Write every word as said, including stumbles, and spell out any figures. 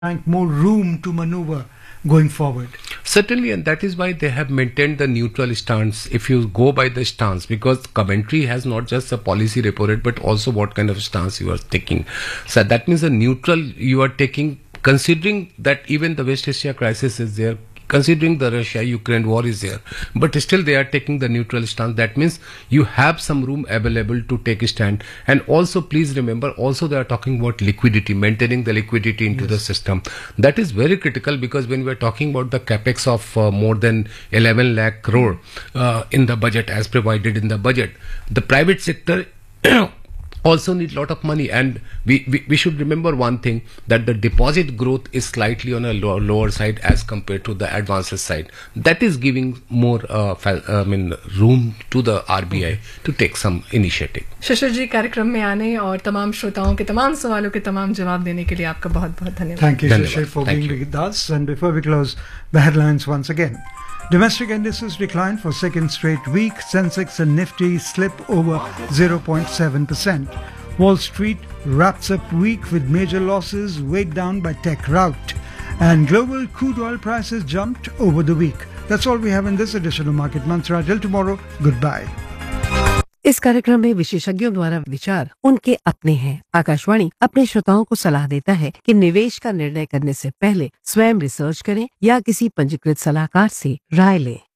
bank more room to maneuver going forward? Certainly, and that is why they have maintained the neutral stance. If you go by the stance, because commentary has not just a policy repo rate, but also what kind of stance you are taking. So that means a neutral you are taking, considering that even the West Asia crisis is there, considering the Russia-Ukraine war is there, but still they are taking the neutral stance. That means you have some room available to take a stand. And also, please remember, also they are talking about liquidity, maintaining the liquidity into yes. the system. That is very critical, because when we are talking about the capex of uh, more than eleven lakh crore uh, in the budget, as provided in the budget, the private sector also need lot of money. And we, we, we should remember one thing, that the deposit growth is slightly on a lower, lower side as compared to the advances side. That is giving more uh, I mean room to the R B I to take some initiative. शिशिर जी, कार्यक्रम में आने और तमाम श्रोताओं के तमाम सवालों के तमाम जवाब देने के लिए आपका बहुत बहुत धन्यवाद. Thank you, Shishir, for being with us. And before we close, the headlines once again. Domestic indices declined for second straight week. Sensex and Nifty slip over zero point seven percent. Wall Street wraps up week with major losses weighed down by tech rout. And global crude oil prices jumped over the week. That's all we have in this edition of Market Mantra. Till tomorrow, goodbye. इस कार्यक्रम में विशेषज्ञों द्वारा विचार उनके अपने हैं. आकाशवाणी अपने श्रोताओं को सलाह देता है कि निवेश का निर्णय करने से पहले स्वयं रिसर्च करें या किसी पंजीकृत सलाहकार से राय लें.